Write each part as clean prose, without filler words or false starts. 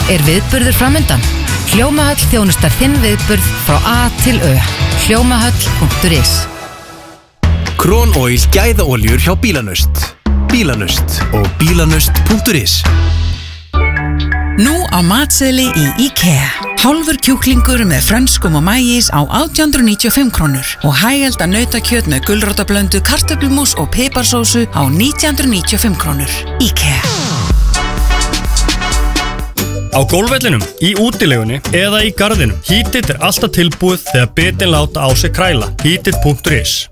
viðburður framundan. Hljómahöll þjónustar þinn viðburð frá A til Ö. Hljómahöll.is. Kron Oil gæðaoljur hjá Bílanust. Bílanust og bílanust.is. Nú á matseðli í IKEA. Hálfur kjúklingur með frönskum og maís á 1895 krónur og hægelda nautakjöt með gulrótarblöndu, kartöflumús og piparsósu á 1995 krónur. IKEA. Á gólfvellinum, í útilegunni eða í garðinum. Heatit alltaf tilbúið þegar bitin láta á sig kræla. Heatit.is.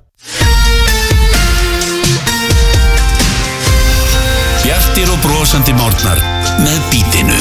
Bjartir og brosandi morgnar með Bítinu.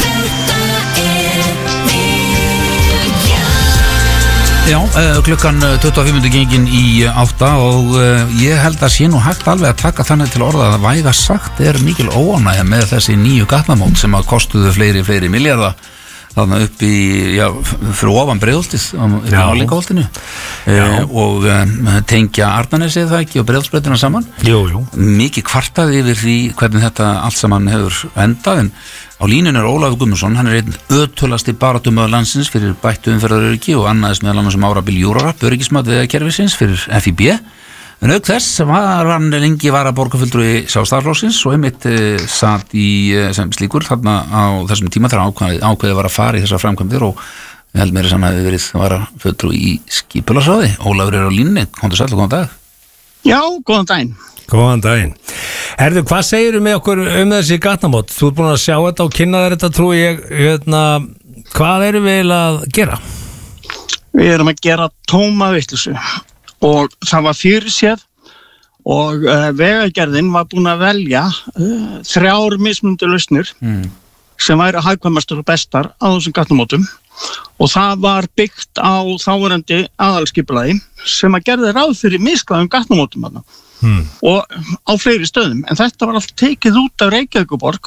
Já, klukkan 25 gengin í 8 og ég held að sé nú hægt alveg að taka þannig til orða að væga sagt mikil óánægja með þessi nýju gatnamót sem að kostuðu fleiri milljarða þarna upp í, fyrir ofan Breiðholtið á Lyngholtinu og tengja Arnarnesið það ekki og Breiðholtsbrautina saman. Jú. Mikið kvartað yfir því hvernig þetta allt saman hefur endað, en á línunni Ólafur Guðmundsson, hann einn ötulasti baráttumaður landsins fyrir bættu umferðaröryggi og annaðist meðal annars árabil Eurorapp, öryggismat vegakerfisins fyrir FIB. En auk þess var hann lengi varaborgarfulltrúi Sjálfstæðisflokksins og einmitt satt í sem slíkur þarna á þessum tíma þegar ákveðið var að fara í þessar framkvæmdir og ég held meira sem hefði verið varafulltrúi í skipulagsráði. Ólafur á línunni, komdu sæll og góðan dag. Já, góðan daginn. Góðan daginn. Herðu, hvað segirðu með okkur þessi gatnamót? Þú ert búin að sjá þetta og kynna þér þetta, trúi ég. Hvað erum við að gera? Við erum að gera tóma vitleysu og það var fyrirséð og vegagerðin var búin að velja 3 mismunandi lausnir sem væru hagkvæmastar og bestar á þessum gatnamótum og það var byggt á þáverandi aðalskipulagi sem að gerði ráð fyrir misglaðum gatnamótum þarna. Og á fleiri stöðum, en þetta var allt tekið út af Reykjavíkurborg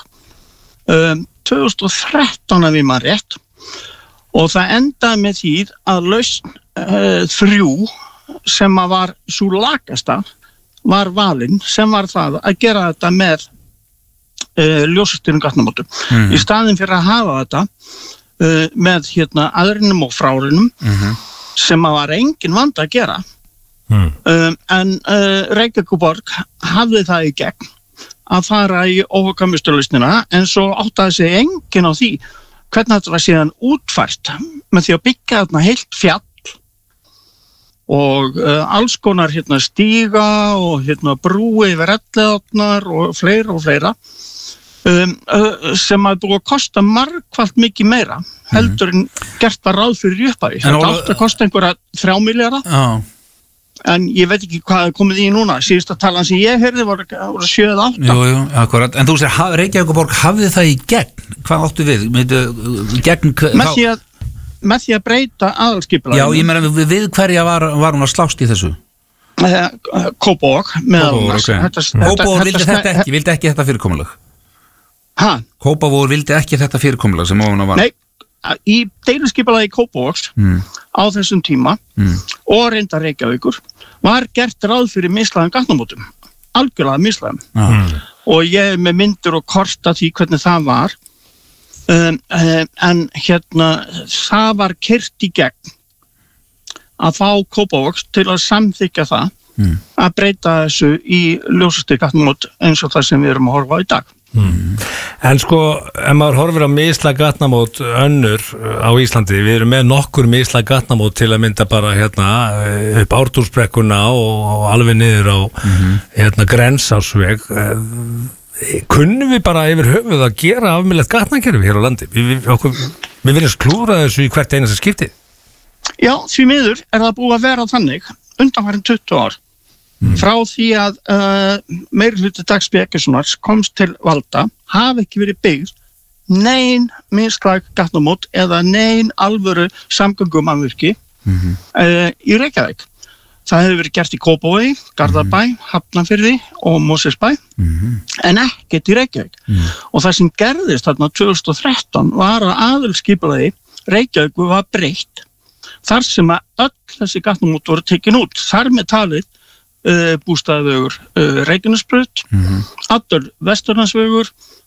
2013 ef ég man rétt og það endaði með því að lausn 3 sem að var svo lakasta var valinn sem var það að gera þetta með ljósastýrum gatnamótum í staðinn fyrir að hafa þetta með aðrinum og frárinum sem að var engin vandi að gera en Reykjavíkurborg hafði það í gegn að fara í óhagkvæmustu-lausnina en svo áttaði sig enginn á því hvernig þetta var síðan útfært með því að byggja þarna heilt fjall og alls konar stíga og brúi yfir elliðarnar og fleira sem að búið að kosta margfalt mikið meira heldur en gert var ráð fyrir í upphafi. Þetta átti að kosta einhverja 3 milljarða en ég veit ekki hvað er komið í núna. Síðasta talan sem ég heyrði var 7-8. Jú, akkurat. En þú segir Reykjavíkurborg hafði það í gegn. Hvað áttu við? Með því að breyta aðalskipulaginu. Já, ég meina við hverja var hún að slást í þessu? Kópavog Kópavog vildi ekki þetta fyrirkomulag. Kópavog vildi ekki þetta fyrirkomulag sem ofan að var. Nei, í deiluskipulagi Kópavogs á þessum tíma og reyndar Reykjavíkur var gert ráð fyrir mislægum gatnamótum. Algjörlega mislægum. Og ég er með myndir og kort af því hvernig það var. En það var keyrt í gegn að fá Kópavogs til að samþykkja það að breyta þessu í ljósastýr gatnamót eins og það sem við erum að horfa á í dag. En sko, ef maður horfir á mislæg gatnamót önnur á Íslandi, við erum með nokkur mislæg gatnamót til að mynda bara upp Ártúnsbrekkuna og alveg niður á Grensásveg. Kunnum við bara yfir höfuð að gera afmýlegt gatnakerfi hér á landi? Við viljum klúra þessu í hvert einasta skipti. Já, því miður er það búið að vera þannig undanfarin 20 ár frá því að meirihluti Dags B. Eggertssonar komst til valda hafi ekki verið byggð nein mislæg gatnamót eða nein alvöru samgöngumannvirki í Reykjavík. Það hefur verið gert í Kópavogi, Garðabæ, Hafnarfirði og Mosfellsbæ en ekkert í Reykjavík. Og það sem gerðist þarna 2013 var að aðalskipulagi Reykjavík var breytt þar sem að öll þessi gatnamót voru tekin út. Þar með talið Bústaðavegur Reykjanesbraut, allur Vesturlandsvegur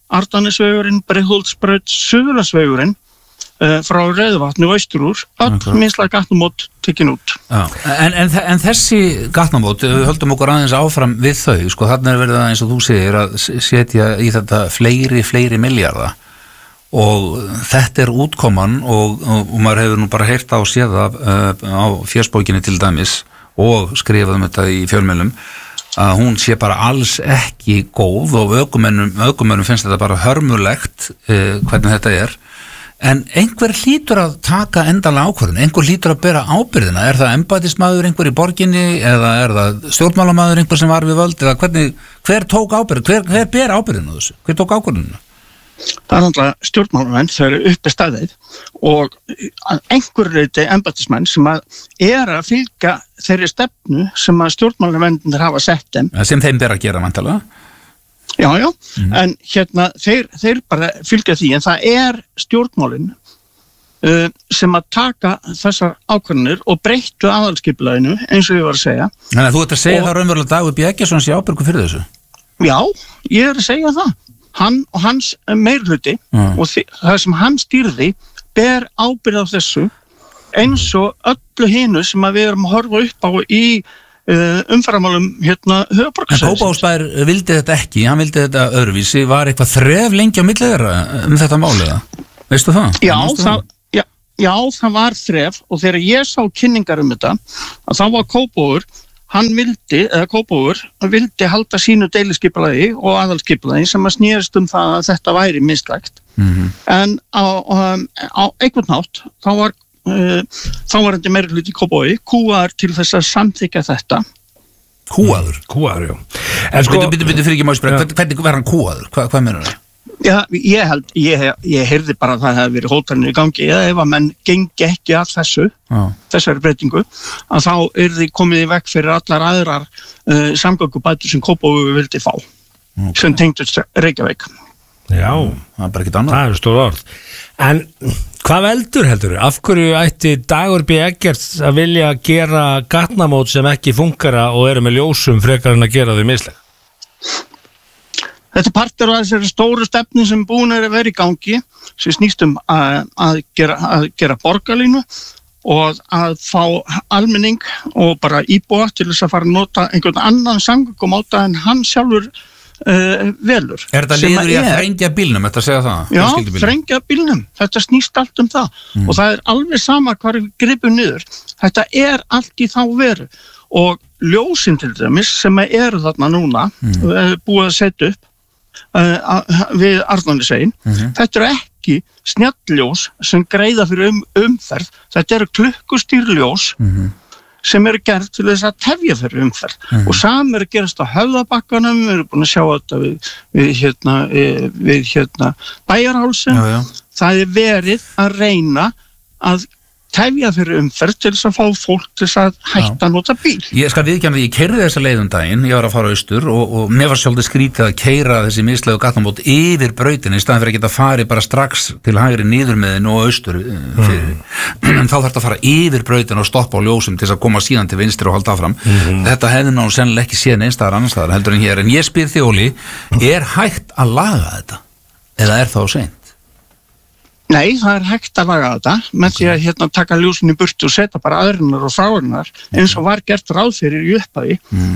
Arnarnesvegurinn, Breiðholtsbraut, Suðurlandsvegurinn frá Rauðavatni og austur úr, öll mislæg gatnamót tekin út. Já. En þessi gatnamót, við höldum okkur aðeins áfram við þau, sko, þarna verið það eins og þú segir að setja í þetta fleiri milljarða og þetta útkoman og maður hefur nú bara heyrt á séð á fjársbókinni til dæmis og skrifað þetta í fjölmiðlum að hún sé bara alls ekki góð og ökumönnum finnst þetta bara hörmulegt hvernig þetta en einhver hlýtur að taka endanlega ákvörðun, einhver hlýtur að bera ábyrgðina, það embættismaður einhver í borginni eða það stjórnmálamaður einhver sem var við völd eða hver tók ábyrgð, hver ber ábyrgðina þessu, hver tók ákvörðunina? Það náttúrulega stjórnmálamenn, þau eru uppi staðið og einhver leyti embættismenn sem að að fylgja þeirri stefnu sem að stjórnmálamennir hafa sett þeim. Sem þeim ber að gera vantarlega? Já, en þeir bara fylgja því, en það stjórnmálin sem að taka þessar ákvörðunir og breyttu aðalskipulaginu, eins og ég var að segja. Þannig að þú ert að segja það raunverulega Dagur B. Eggertsson sé ábyrgur fyrir þessu? Já, ég að segja það. Hann og hans meirhluti og það sem hann stýrði ber ábyrgð á þessu eins og öllu hinu sem að við erum að horfa upp á í umferðarmálum höfuðborgarsvæðisins. En Kópavogsbær vildi þetta ekki, hann vildi þetta öðruvísi, var eitthvað þref lengi á milli þeirra þetta máliða, veistu það? Já, það var þref og þegar ég sá kynningar þetta, að þá var Kópavogur, Kópavogur vildi halda sínu deiliskipulagi og aðalskipulagi sem að snerist það að þetta væri mislægt. En á einhvern hátt, þá var þetta meirihluti í Kópavogi kúaður til þess að samþykkja þetta. Kúaður, já. En sko, byrju fyrir ekki máli spyrja, hvernig var hann kúaður? Hvað meinar það? Já, ég heyrði bara að það hefði verið hótanir í gangi eða ef að menn gengi ekki að þessari breytingu að þá yrði komið í veg fyrir allar aðrar samgöngubætur sem Kópavogur vildi fá sem tengdust Reykjavík. Já, það bara ekkert annað. Það stór orð. En hvað veldur heldur? Af hverju ætti Dagur B. Eggerts að vilja gera gatnamót sem ekki fungera og eru með ljósum frekar en að gera þau misleg? Þetta partur af þessari stóru stefnu sem búin að vera í gangi sem snýst að gera borgarlínu og að fá almenning og bara íbúa til þess að fara að nota einhvern annan samgöngumáta en hann sjálfur velur. Þetta liður í að þrengja bílnum, þetta segja það? Já, þrengja bílnum, þetta snýst allt það og það alveg sama hvar við gripum niður. Þetta allt í þá veru og ljósin til dæmis sem eru þarna núna búið að setja upp við Arnarnesveginn. Þetta ekki snjalljós sem greiða fyrir umferð, þetta klukkustýrljós sem eru gerð til þess að tefja fyrir umferð og sami að gerast á Höfðabakkanum, við erum búin að sjá þetta við Bæjarhálsin. Það verið að reyna að tefja fyrir umferð til þess að fá fólk til þess að hætta að nota bíl. Ég skal viðkjanna, ég keyrði þessa leið daginn, ég var að fara austur og mér var svolítið skrítið að keyra þessi mislegu gatnamót yfir brautinni í staðan fyrir að geta farið bara strax til hægri niður með og austur fyrir. En þá þarf þetta að fara yfir brautin og stoppa á ljósum til þess að koma síðan til vinstri og halda áfram. Þetta hefði náttúrulega sennilega ekki séð neins staðar annars staðar heldur en hér. En ég spyr þig, Óli, hægt að laga þetta? Eða það of seint? Nei, það hægt að laga þetta með því að taka ljósin í burtu og setja bara aðrinnar og frárinnar eins og var gert ráð fyrir í upphafi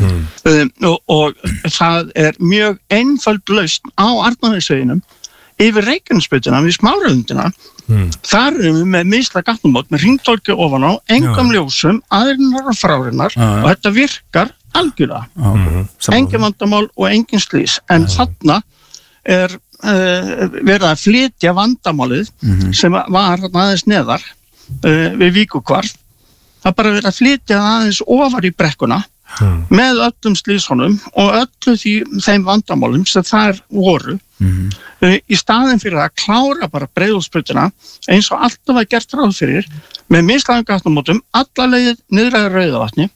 og það mjög einföld lausn á Arnarnesveginum yfir Reykjanesbrautina við Smáralundina. Þar erum við með mislæg gatnamót með hringtorgi ofan á, engum ljósum, aðrinnar og frárinnar og þetta virkar algjörlega. Engin vandamál og engin slís en þarna verið að flytja vandamálið sem var aðeins neðar við Víkurhvarf. Það bara verið að flytja aðeins ofar í brekkuna með öllum slíshónum og öllu þeim vandamálum sem þar voru í staðin fyrir að klára bara Breiðholtsbrautina eins og alltaf var gert ráð fyrir með mislægum gatnamótum alla leið niður að Rauðavatni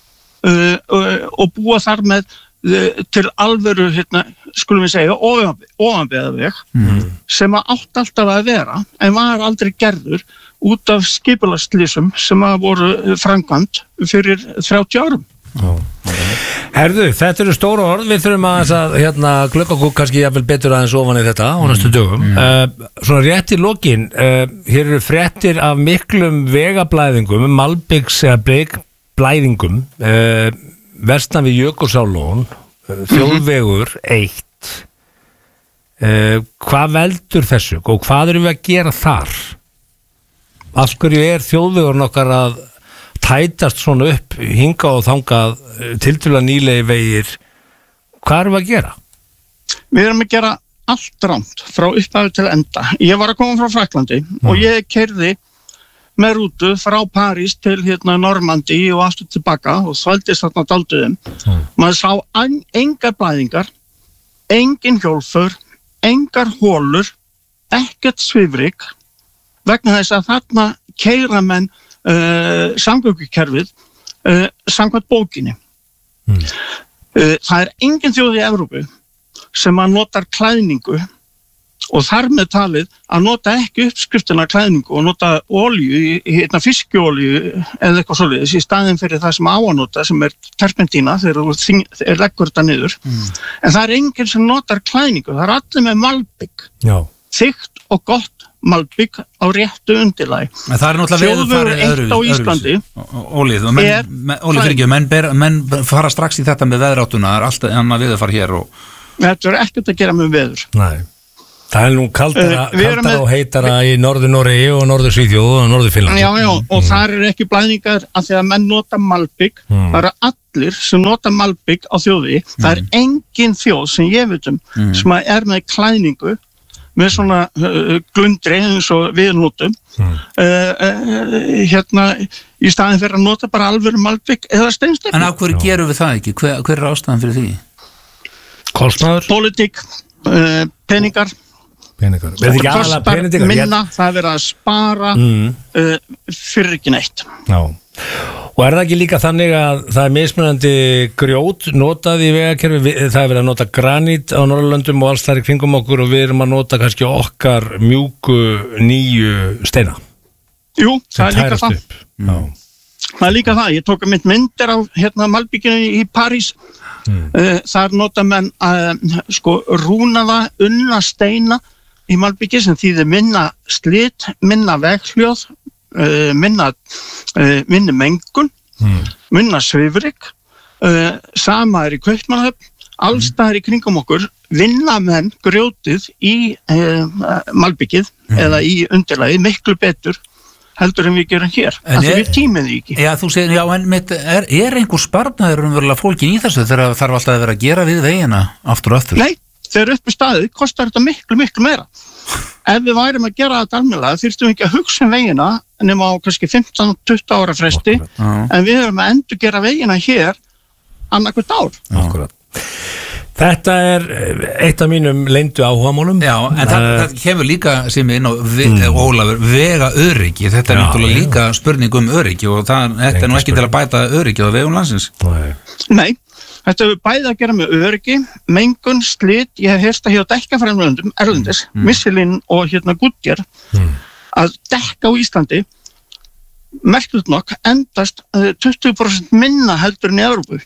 og búa þar með til alvöru, skulum við segja, ofanbyggðaveg sem átti alltaf að vera en var aldrei gerður út af skipulagsslysum sem voru framkvæmd fyrir 30 árum. Herðu, þetta eru stóra orð, við þurfum að glögga okkur kannski jafnvel betur aðeins ofan í þetta á næstu dögum. Svona rétt í lokin, hér eru fréttir af miklum vegablæðingum, malbiks eða blæðingum, vestan við Jökulsárlón, þjóðvegur 1. Hvað veldur þessu og hvað erum við að gera þar? Af hverju þjóðvegurinn okkar að tætast svona upp, hingað og þangað tiltölulega nýlegi vegir? Hvað erum við að gera? Við erum að gera allt rangt frá upphafi til enda. Ég var að koma frá Frakklandi og ég keyrði með rútu frá París til Normandi og aftur tilbaka og þvældist þarna dálduðum. Maður sá engar blæðingar, engin hjólför, engar hólur, ekkert svifryk, vegna þess að þarna keyra menn samgöngukerfið samkvæmt bókinni. Það engin þjóð í Evrópu sem að notar klæðningu og þar með talið að nota ekki uppskriftina klæðningu og nota olíu, fiskjuolíu eða eitthvað svoleiðis í staðinn fyrir það sem á að nota sem terpentína þegar þú leggur þetta niður. En það engin sem notar klæðningu, það allir með malbik, þykkt og gott malbik á réttu undirlagi. En það náttúrulega veðurfarið eitt á Íslandi. Ólið, menn fara strax í þetta með veðráttuna, það alltaf annað veðurfar hér og... Þetta ekkert að gera með veður. Nei. Það nú kaldara og heitara í Norður-Noregi og Norður-Svíþjóð og Norður-Finnlandi. Já, og þar ekki blæðingar að því að menn nota malbik, það eru allir sem nota malbik á þjóði, það engin þjóð sem ég veit sem að með klæðningu með svona glundri eins og við notum í staðin fyrir að nota bara alvöru malbik eða steinsteypu. En af hverju gerum við það ekki? Hver ástæðan fyrir því? Kostnaður? Pólitík, peningar. Það kostar minna, það er verið að spara fyrir ekki neitt. Já. Og það ekki líka þannig að það mismunandi grjót notað í vegakerfi, það verið að nota granít á Norðurlöndum og alls þar í kringum okkur og við erum að nota kannski okkar mjúku nýju steina. Jú, það er líka það. Það er líka það, ég tók myndir á malbikinu í París, þar nota menn rúnaða unna steina í malbiki sem þýðir minna slit, minna veghljóð, minni mengun, minna svifryk, sama í Kaupmannahöfn, alls staðar í kringum okkur vinna menn grjótið í malbikið eða í undirlagi miklu betur heldur en við gerum hér, af því við tímum því ekki. Já, þú segir, er einhver sparnaður umverulega fólkin í þessu þegar það þarf alltaf að vera að gera við vegina aftur og aftur? Nei, þegar uppi staðið kostar þetta miklu meira. Ef við værum að gera þetta almennilega þyrftum við ekki að hugsa vegina nema á kannski 15-20 ára fresti, en við erum að endurgera vegina hér annað hvert ár. Akkurat. Þetta eitt af mínum leyndu áhugamálum. Já, en það kemur líka sem inn á Ólafur, vega öryggi. Þetta náttúrulega líka spurning öryggi og þetta nú ekki til að bæta öryggi á vegum landsins. Nei, þetta er bæði að gera með öryggi, mengun, slit, ég hef heyrst að hjá dekkaframleiðendum erlendis, Michelin og Goodyear, að dekka á Íslandi merkilegt nokk endast 20% minna heldur en í Evrópu.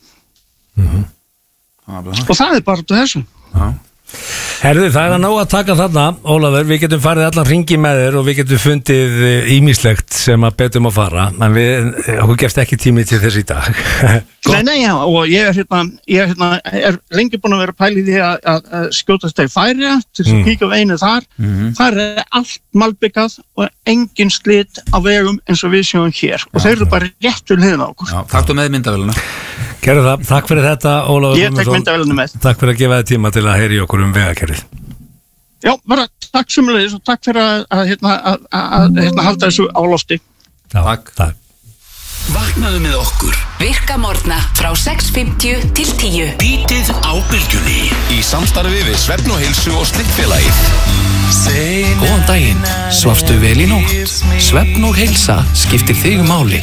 Og það er bara til þessu. Herðu, það er að ná að taka þarna, Ólafur, við getum farið allan hringi með þér og við getum fundið ýmislegt sem að betum að fara, en okkur gefst ekki tími til þess í dag. Nei, já, og ég er lengi búin að vera pælið í að skjótast þeir færi til að kíkja á einu þar. Þar er allt malbikað og engin slit á vegum eins og við sjáum hér og þeir eru bara rétt við hliðina á okkur. Já, takk með myndavélina. Gerðu það, takk fyrir þetta, Ólafur. Ég tek myndavélina með. Takk fyrir að gefa þér tíma til að heyra í okkur vegakerfið. Já, bara takk sömuleiðis og takk fyrir að halda þessu á lofti. Takk. Vaknaðu með okkur. Virka morgna frá 6:50 til 10. Bítið á bylgjunni. Í samstarfi við Svefn og Heilsu og Slikkfélagið. Góðan daginn, svafstu vel í nótt? Svefn og Heilsa skiptir þig máli.